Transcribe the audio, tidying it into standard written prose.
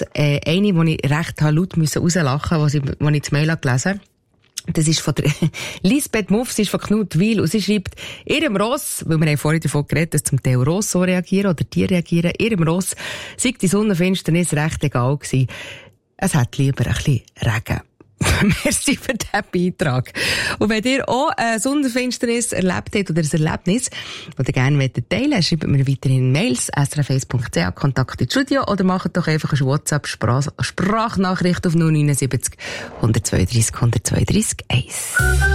eine, die ich recht laut rauslachen musste, als ich das Mail gelesen habe. Das ist von der Lisbeth Muff, sie ist von Knutwil und sie schreibt, ihrem Ross, weil wir haben vorhin davon geredet, dass zum Teil Ross so reagieren oder Tiere reagieren, ihrem Ross sei die Sonnenfinsternis recht egal gewesen. Es hat lieber ein bisschen Regen. Merci für diesen Beitrag. Und wenn ihr auch eine Sonnenfinsternis erlebt habt oder ein Erlebnis, das ihr gerne teilen wollt, schreibt mir weiterhin Mails, srf1.ch, Kontakt ins Studio oder macht doch einfach eine WhatsApp-Sprachnachricht auf 079 132 132 1.